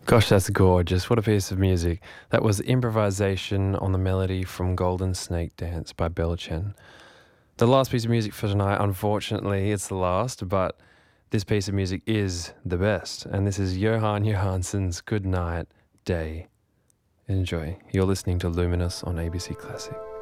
Gosh, that's gorgeous. What a piece of music. That was improvisation on the melody from Golden Snake Dance by Bella Chen. The last piece of music for tonight, unfortunately, it's the last, but this piece of music is the best. And this is Johan Johansson's Good Night Day. Enjoy. You're listening to Luminous on ABC Classic.